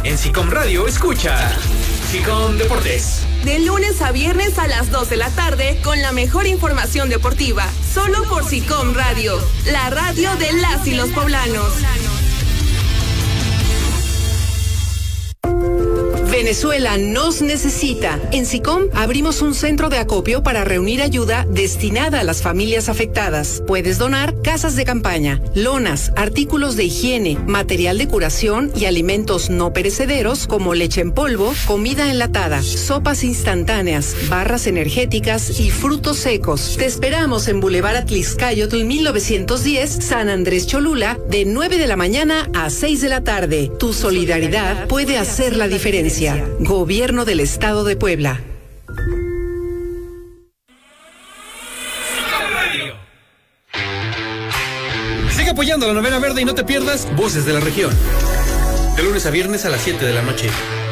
En SICOM Radio escucha SICOM Deportes. De lunes a viernes a las 2 de la tarde con la mejor información deportiva. Solo por SICOM Radio, la radio de las y los poblanos. Venezuela nos necesita. En SICOM abrimos un centro de acopio para reunir ayuda destinada a las familias afectadas. Puedes donar casas de campaña, lonas, artículos de higiene, material de curación y alimentos no perecederos como leche en polvo, comida enlatada, sopas instantáneas, barras energéticas y frutos secos. Te esperamos en Boulevard Atlixcáyotl 1910, San Andrés Cholula, de 9 de la mañana a 6 de la tarde. Tu solidaridad puede hacer la diferencia. Gobierno del Estado de Puebla. Sigue apoyando la novena verde y no te pierdas Voces de la Región. De lunes a viernes a las 7 de la noche.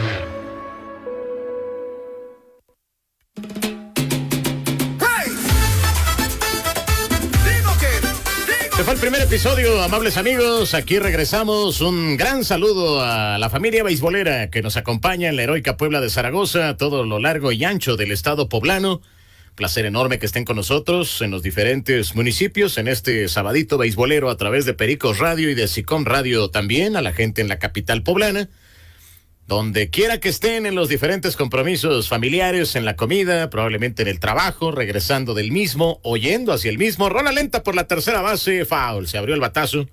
Fue el primer episodio, amables amigos. Aquí regresamos. Un gran saludo a la familia beisbolera que nos acompaña en la heroica Puebla de Zaragoza, a todo lo largo y ancho del estado poblano. Placer enorme que estén con nosotros en los diferentes municipios en este sabadito beisbolero a través de Pericos Radio y de SICOM Radio también, a la gente en la capital poblana. Donde quiera que estén en los diferentes compromisos familiares, en la comida, probablemente en el trabajo, regresando del mismo, oyendo hacia el mismo. Rola lenta por la tercera base, foul, se abrió el batazo.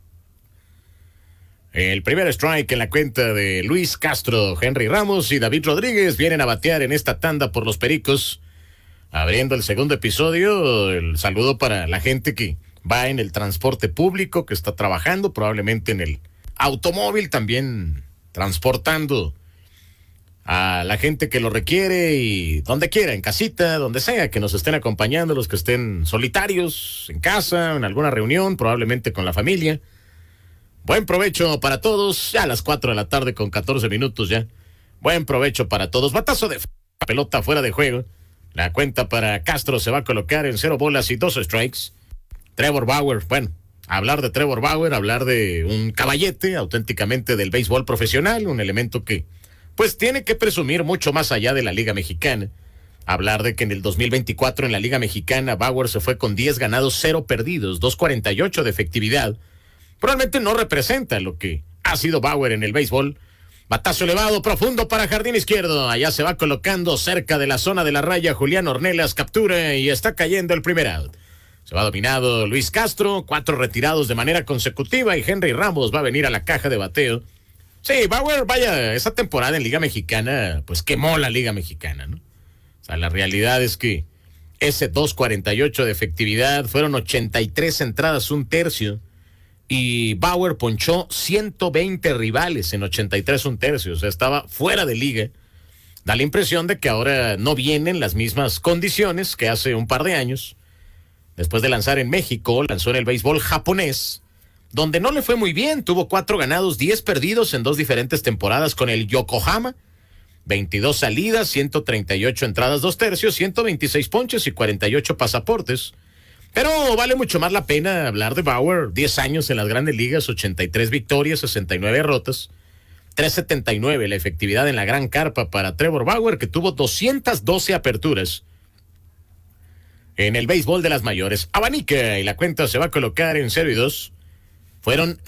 El primer strike en la cuenta de Luis Castro, Henry Ramos y David Rodríguez vienen a batear en esta tanda por los Pericos. Abriendo el segundo episodio, el saludo para la gente que va en el transporte público, que está trabajando, probablemente en el automóvil también, transportando a la gente que lo requiere y donde quiera, en casita, donde sea, que nos estén acompañando, los que estén solitarios, en casa, en alguna reunión, probablemente con la familia. Buen provecho para todos, ya a las 4 de la tarde con 14 minutos ya. Buen provecho para todos. Batazo de pelota fuera de juego. La cuenta para Castro se va a colocar en 0 bolas y 2 strikes. Trevor Bauer, bueno, hablar de Trevor Bauer, hablar de un caballete auténticamente del béisbol profesional, un elemento que pues tiene que presumir mucho más allá de la Liga Mexicana. Hablar de que en el 2024 en la Liga Mexicana Bauer se fue con 10 ganados, 0 perdidos, 2.48 de efectividad. Probablemente no representa lo que ha sido Bauer en el béisbol. Batazo elevado, profundo para jardín izquierdo. Allá se va colocando cerca de la zona de la raya Julián Ornelas, captura y está cayendo el primer out. Se va dominado Luis Castro, 4 retirados de manera consecutiva y Henry Ramos va a venir a la caja de bateo. Sí, Bauer, vaya, esa temporada en Liga Mexicana, pues quemó la Liga Mexicana, ¿no? O sea, la realidad es que ese 2.48 de efectividad, fueron 83 entradas, 1/3, y Bauer ponchó 120 rivales en 83 1/3, o sea, estaba fuera de liga. Da la impresión de que ahora no vienen las mismas condiciones que hace un par de años. Después de lanzar en México, lanzó en el béisbol japonés, donde no le fue muy bien. Tuvo 4 ganados, 10 perdidos en 2 diferentes temporadas con el Yokohama. 22 salidas, 138 entradas, 2/3, 126 ponches y 48 pasaportes. Pero vale mucho más la pena hablar de Bauer. 10 años en las grandes ligas, 83 victorias, 69 derrotas. 3.79 la efectividad en la gran carpa para Trevor Bauer, que tuvo 212 aperturas en el béisbol de las mayores. Abanica y la cuenta se va a colocar en 0-2. Fueron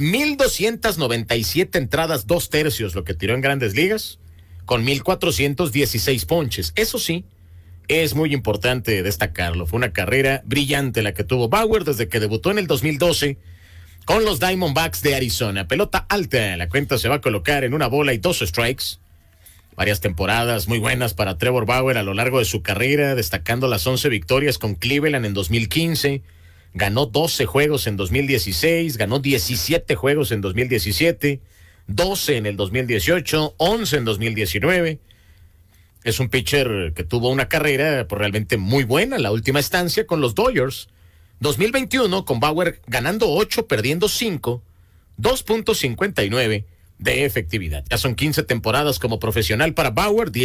1,297 entradas, 2/3 lo que tiró en grandes ligas, con 1,416 ponches. Eso sí, es muy importante destacarlo. Fue una carrera brillante la que tuvo Bauer desde que debutó en el 2012 con los Diamondbacks de Arizona. Pelota alta, la cuenta se va a colocar en 1 bola y 2 strikes. Varias temporadas muy buenas para Trevor Bauer a lo largo de su carrera, destacando las 11 victorias con Cleveland en 2015, ganó 12 juegos en 2016, ganó 17 juegos en 2017, 12 en el 2018, 11 en 2019. Es un pitcher que tuvo una carrera pues, realmente muy buena, la última estancia con los Dodgers. 2021 con Bauer ganando 8, perdiendo 5, 2.59 de efectividad. Ya son 15 temporadas como profesional para Bauer,